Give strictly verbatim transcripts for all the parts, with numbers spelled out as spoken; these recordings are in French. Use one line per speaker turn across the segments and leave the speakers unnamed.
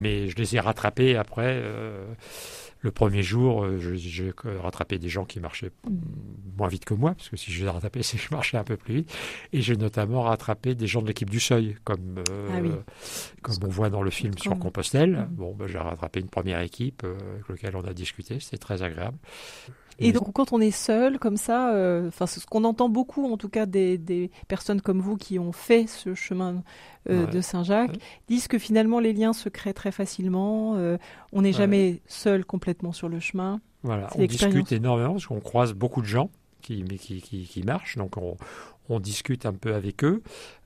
Mais je les ai rattrapés après. Euh, le premier jour, euh, je- j'ai rattrapé des gens qui marchaient moins vite que moi, parce que si je les ai rattrapés, c'est que je marchais un peu plus vite. Et j'ai notamment rattrapé des gens de l'équipe du Seuil, comme, euh,
Ah oui.
comme on voit dans le film sur
Comme-
Compostelle.
Mhm.
Bon, ben, j'ai rattrapé une première équipe euh, avec laquelle on a discuté, c'était très agréable.
Et
Mais-
donc, quand on est seul, comme ça, euh, enfin, c'est ce qu'on entend beaucoup, en tout cas, des, des personnes comme vous qui ont fait ce chemin euh,
Ouais.
de Saint-Jacques,
Ouais.
disent que finalement, les liens se créent très facilement. euh, on n'est
Ouais.
jamais seul complètement sur le chemin.
Voilà,
C'est
on
l'expérience.
discute énormément parce qu'on croise beaucoup de gens qui, mais qui, qui, qui marchent, donc on, on discute un peu avec eux,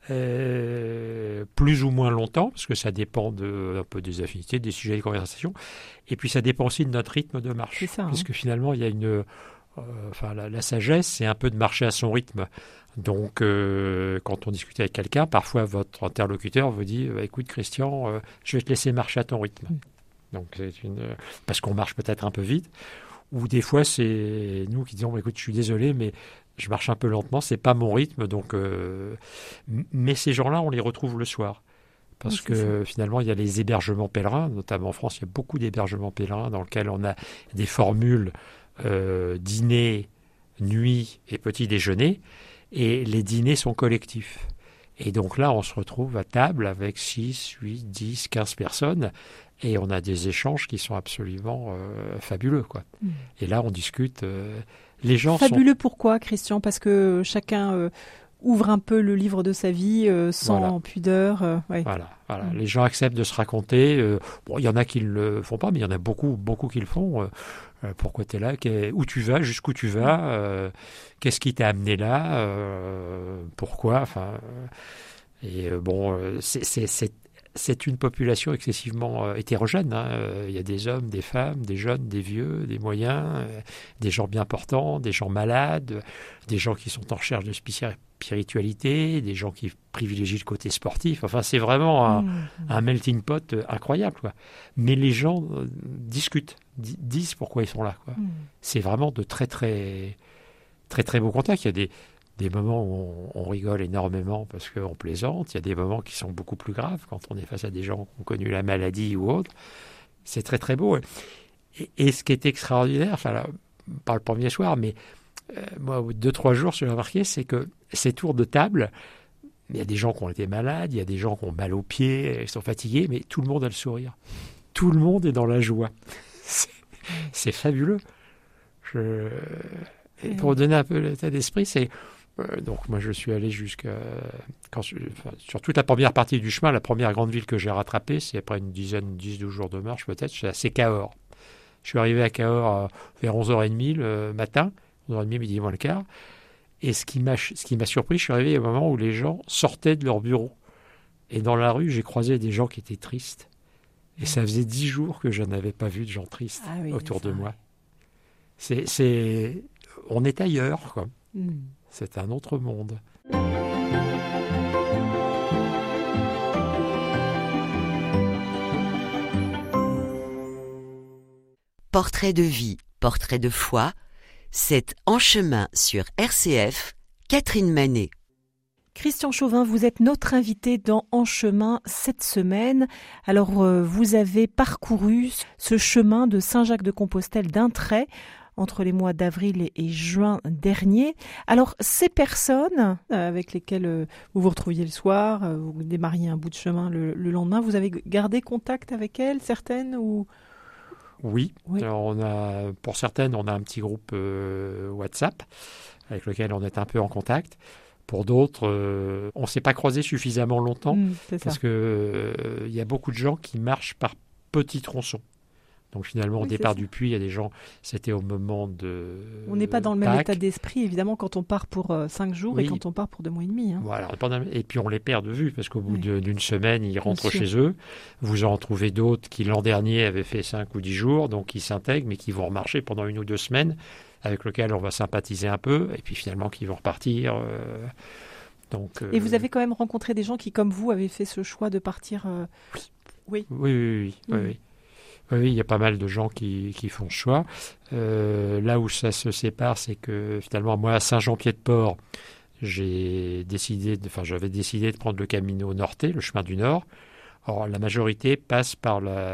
euh, plus ou moins longtemps, parce que ça dépend de, un peu des affinités, des sujets de conversation, et puis ça dépend aussi de notre rythme de marche,
C'est ça, hein.
parce que finalement il y a une, euh, enfin la, la sagesse, c'est un peu de marcher à son rythme. Donc, euh, quand on discute avec quelqu'un, parfois votre interlocuteur vous dit euh, écoute, Christian, euh, je vais te laisser marcher à ton rythme.
Mm.
Donc, c'est une, euh, parce qu'on marche peut-être un peu vite. Ou des fois, c'est nous qui disons bah, écoute, je suis désolé, mais je marche un peu lentement, c'est pas mon rythme. Donc, euh, m- mais ces gens-là, on les retrouve le soir. Parce
Oui, c'est
que finalement, il y a les hébergements pèlerins, notamment en France, il y a beaucoup d'hébergements pèlerins dans lesquels on a des formules euh, dîner, nuit et petit déjeuner. Et les dîners sont collectifs. Et donc là, on se retrouve à table avec six, huit, dix, quinze personnes et on a des échanges qui sont absolument euh, fabuleux, quoi.
Mm.
Et là, on discute. euh, les gens sont...
Fabuleux pourquoi, Christian? Parce que chacun euh, ouvre un peu le livre de sa vie euh, sans
Voilà.
pudeur. euh, ouais.
Voilà, voilà.
Mm.
Les gens acceptent de se raconter. euh, bon, il y en a qui ne le font pas, mais il y en a beaucoup, beaucoup qui le font. Euh, euh, pourquoi tu es là? Qu'est- Où tu vas? Jusqu'où tu vas? euh, Qu'est-ce qui t'a amené là? euh, Pourquoi? Enfin, euh, et euh, bon, euh, c'est c'est- c'est- c'est une population excessivement euh, hétérogène, hein. Euh, Il y a des hommes, des femmes, des jeunes, des vieux, des moyens, euh, des gens bien portants, des gens malades, des gens qui sont en recherche de spéci- spiritualité, des gens qui privilégient le côté sportif. Enfin, c'est vraiment un,
Mm.
un melting pot euh, incroyable, quoi. Mais les gens euh, discutent, di- disent pourquoi ils sont là, quoi.
Mm.
C'est vraiment de très, très, très, très beaux contacts. Il y a des, des moments où on, on rigole énormément parce qu'on plaisante. Il y a des moments qui sont beaucoup plus graves quand on est face à des gens qui ont connu la maladie ou autre. C'est très, très beau. Et, et ce qui est extraordinaire, enfin, là, pas le premier soir, mais euh, moi, au bout de deux, trois jours, ce que j'ai remarqué, c'est que ces tours de table, il y a des gens qui ont été malades, il y a des gens qui ont mal aux pieds, ils sont fatigués, mais tout le monde a le sourire. Tout le monde est dans la joie. C'est, c'est fabuleux. Je... Et pour vous donner un peu l'état d'esprit, c'est... euh, donc moi, je suis allé jusqu'à... Quand je- enfin, sur toute la première partie du chemin, la première grande ville que j'ai rattrapée, c'est après une dizaine, dix, douze jours de marche peut-être, c'est Cahors. Je suis arrivé à Cahors euh, vers onze heures trente le matin, onze heures trente, midi moins le quart. Et ce qui m'a, ce qui m'a surpris, je suis arrivé au moment où les gens sortaient de leur bureau. Et dans la rue, j'ai croisé des gens qui étaient tristes. Et ça faisait dix jours que je n'avais pas vu de gens tristes
Ah oui,
autour
ça,
de moi. C'est, c'est, on est ailleurs, quoi.
Mm.
C'est un autre monde.
Portrait de vie, portrait de foi, c'est En chemin sur R C F, Catherine Manet.
Christian Chauvin, vous êtes notre invité dans En chemin cette semaine. Alors, euh, vous avez parcouru ce chemin de Saint-Jacques-de-Compostelle d'un trait entre les mois d'avril et, et juin dernier. Alors, ces personnes euh, avec lesquelles euh, vous vous retrouviez le soir, euh, vous démarriez un bout de chemin le, le lendemain, vous avez gardé contact avec elles, certaines ou...
Oui,
Oui.
alors on a, pour certaines, on a un petit groupe euh, WhatsApp avec lequel on est un peu en contact. Pour d'autres, euh, on ne s'est pas croisés suffisamment longtemps
Mm, c'est ça.
parce qu'il euh, y a beaucoup de gens qui marchent par petits tronçons. Donc finalement, au
Oui, c'est
départ
ça.
du puits, il y a des gens, c'était au moment de
On n'est pas dans le même
Pâques.
état d'esprit, évidemment, quand on part pour euh, cinq jours
Oui.
et quand on part pour deux mois et demi. Hein.
Voilà. pendant- Et puis on les perd de vue parce qu'au bout
Oui.
de- d'une semaine, ils rentrent
sûr.
chez eux. Vous en trouvez d'autres qui l'an dernier avaient fait cinq ou dix jours, donc ils s'intègrent, mais qui vont remarcher pendant une ou deux semaines, avec lesquels on va sympathiser un peu, et puis finalement qui vont repartir. euh, donc,
Et
euh,
vous avez quand même rencontré des gens qui, comme vous, avaient fait ce choix de partir. euh, Oui.
Oui, oui, oui. oui,
Mm.
oui. Oui, oui, il y a pas mal de gens qui, qui font ce choix. Euh, là où ça se sépare, c'est que finalement, moi, à Saint-Jean-Pied-de-Port, j'ai décidé, de, enfin, j'avais décidé de prendre le Camino Norte, le chemin du Nord. Or, la majorité passe par la,